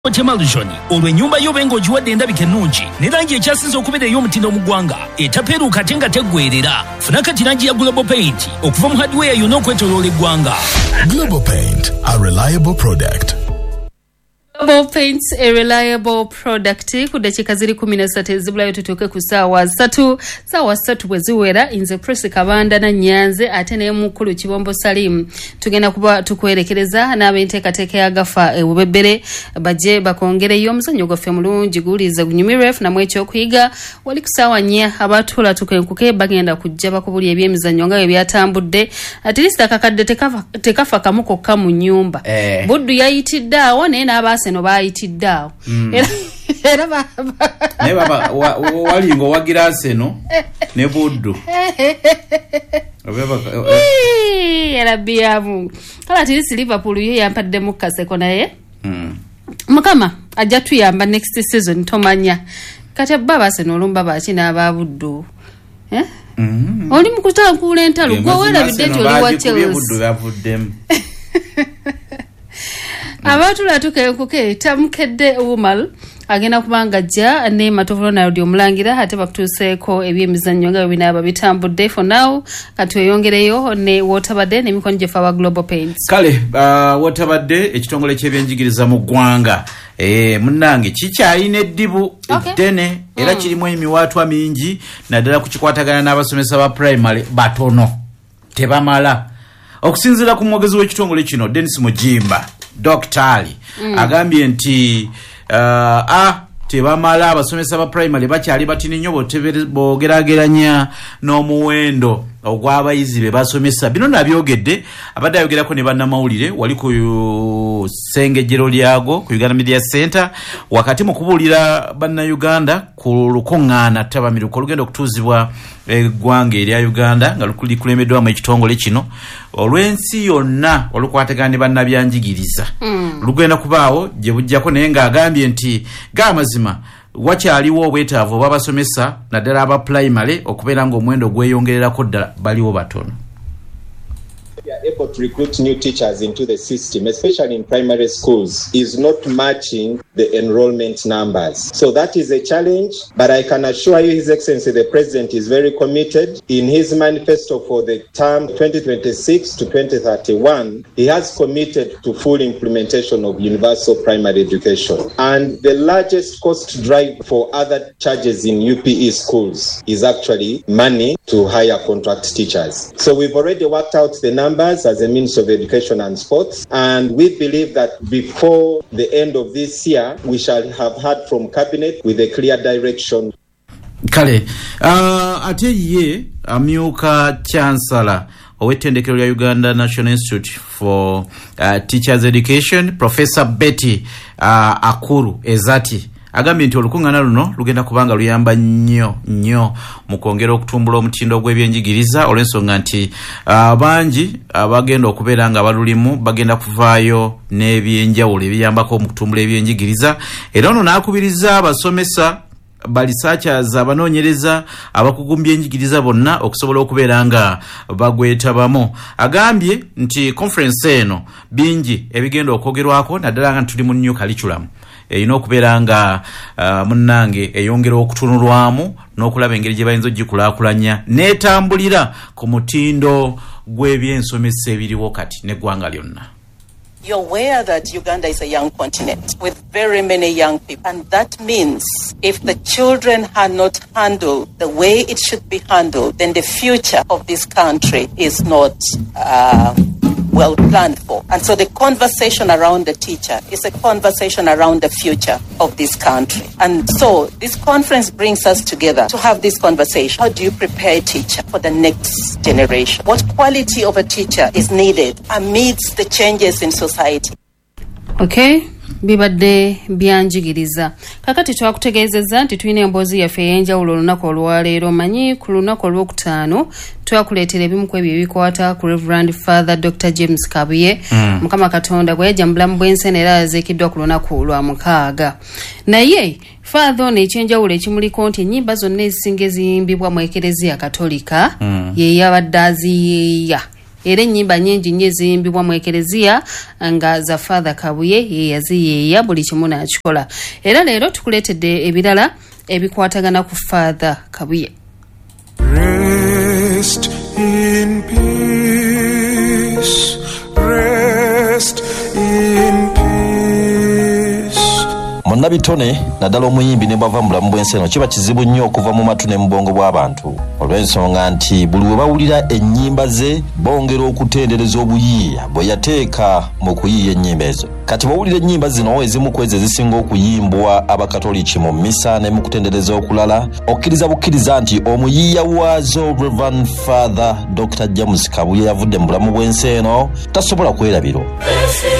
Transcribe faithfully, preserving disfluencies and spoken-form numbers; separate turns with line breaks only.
Temalujoni olwenyumba yobengo jiwadde ndabike nungi nirangi ekyasinze okubeera ey'omutindo mu ggwanga etapeeruuka ate nga teggweerera funa kati rangi ya Global Paint okuva mu hardware yonna okwetooloola eggwanga.
Global Paint, a reliable product.
Global Paints, a reliable product. Kudakika ziri kumi na ssatu ezibulayo tutuuke ku ssaawa ssatu ssaawa ssatu bwe ziwera inze Press Kabanda na Nyanze ate ne mukulu Kibombo Salim tugenda kuba tukwerekereza n'abenteekateeka ya gafa ebubebbere bajje bakongereyo omuzannyo gwaffe mulungi guwulize gunyumiref namwe ekyokuyiga wali ku ssaawa nnya abaatuula tukenkuke bagenda kujja bakubuli ebyemizannyo nga bwe byatambudde at least akakadde tekafa, tekafa kamu kokka mu nnyumba eh. Buddu yayitidde awo naye n'abaase no bayitidde awo era era
ne baba walingo wagira seno ne Buddu
era biamu kala tiri Liverpool yo yampadde mu kaseko naye mukama ajja tuyamba next season tomanya kati baba seno olumba baki n'aba Buddu eh mm. Oli mukutankula entalo gwe wala bidde oli wa Chelsea Buddu yavuddemu abatula tukenkuke tamukedde Umal agenda kubanga jja ne Matovulo na Rodio Mulangira ate bakutuseeko ebyemizannyo nga binaaba bitambudde for now kati oyongereyo ne Waterbadde ne mikonje fa Global Paints.
Kale uh, Waterbadde ekitongole ky'ebyenjigiriza mu ggwanga eh munnange kikyalina eddibu okay. Eddene era mm. kirimu emiwaatwa mingi naddala kukikwatagana n'abasomesa ba primary batono tebamala okusinziira ku mwogezi w'ekitongole kino Dennis Mujimba Doctali mm. agambye nti uh, ah tebamala abasomesa ba primary bakyali batini nnyo bogerageranya n'omuwendo ogw'abayizi be basomesa bino nabyogedde abadde ayogerako ne bannamawulire wali ku ssengejjero lyago ku Uganda Media Center wakati mu kubuulira bannayuganda ku lukuŋŋaana tabamiruko olugenda okutuuzibwa eggwanga erya Uganda nga lukulemeddwamu ekitongole kino olw'ensi yonna olukwatagana ne bannabyanjigiriza mm. lugenda kubaawo gye bujjako naye ng'agambye nti gaamazima wakyaliwo obwetaavu obw'abasomesa naddala aba primary okubeera ng'omuwendo gweyongererako ddala baliwo batono.
We are able to recruit new teachers into the system, especially in primary schools, is not matching the enrollment numbers. So that is a challenge, but I can assure you, His Excellency, the President is very committed. In his manifesto for the term twenty twenty-six to twenty thirty-one, he has committed to full implementation of universal primary education. And the largest cost drive for other charges in U P E schools is actually money to hire contract teachers. So we've already worked out the numbers as a means of education and sports, and we believe that before the end of this year we shall have heard from cabinet with a clear direction.
Kale uh, ate ye amyuka chancellor ow'ettendekero lya Uganda National Institute for uh, Teachers Education Professor Betty uh, Akuru Ezati agambye nti olukuŋŋaana luno lugenda kubanga luyamba nnyo nnyo mu kwongera okutumbula omutindo gw'ebyenjigiriza olw'ensonga nti abangi abagenda okubeera nga balulimu bagenda kuvaayo n'ebyenjawulo ebiyambako mu kutumbula ebyenjigiriza era ono n'akubiriza abasomesa balisaachaza abanoonyereza abakugu mu byenjigiriza bonna okusobola okubeera nga bagwetabamu. Agambye nti conference eno bingi ebigenda okwogerwako naddala nga tuli mu new curriculum erina okubeera nga uh, munnange eyongera okutunulwamu n'okulaba engeri gye bayinza ogikulaakulanya n'etambulira ku mutindo gw'ebyensomesa ebiriwo kati n'eggwanga lyonna.
You're aware that Uganda is a young continent with very many young people. And that means if the children are not handled the way it should be handled, then the future of this country is not uh, well planned for. And so the conversation around the teacher is a conversation around the future of this country. And so this conference brings us together to have this conversation. How do you prepare a teacher for the next generation? What quality of a teacher is needed amidst the changes in society?
Okay. Bibadde byanjigiriza kakati twakutegeezezza nti tulina emboozi yaffe ey'enjawulo olunaku olwaleero manyi ku lunaku olwokutaano twakuleetera ebimu ku ebyo ebikwata ku Reverend Father Doctor James Kabuye mm. Mukama Katonda gwe yajja mu bulamu bw'ensi era yaziikiddwa ku lunaku lwa mukaaga naye Father ono ekyenjawulo ekimuliko nti ennyimba zonna ezisinga eziyimbibwa mu Ekereziya Katolika mm. ye yabadde aziyeeya era ennyimba nnyingi nnyo eziyimbibwa mu ekereziya nga za Father Kabuye ye yaziyeeya buli kimu n'akikola. Era leero tukuleetedde ebirala ebikwatagana ku Father Kabuye.
Rest in peace, rest in peace.
Munnabitone naddala omuyimbi ne bwava mu bulamu bw'ensi eno kiba kizibu nnyo okuva mu matu ne mu bwongo bw'abantu olw'ensonga nti buli we bawulira ennyimba ze bongera okutendereza obuyiiya bwe yateeka mu kuyiiya ennyimba ezo. Kati bawulira ennyimba zino ezimu ku ezo ezisinga okuyimbwa abakatoliki mu mmisa ne mu kutendereza okulala okkiriza bukkiriza nti omuyiiya waazo Reverend Father Doctor James Kabuye yavudde mu bulamu bw'ensi eno tasobola kwerabiro.